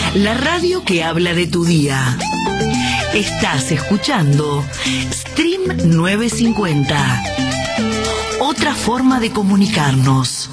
la radio que habla de tu día. Estás escuchando Stream 950. Otra forma de comunicarnos.